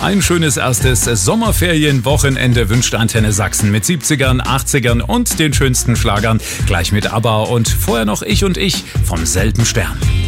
Ein schönes erstes Sommerferienwochenende wünscht Antenne Sachsen mit 70ern, 80ern und den schönsten Schlagern. Gleich mit ABBA und vorher noch Ich und Ich vom selben Stern.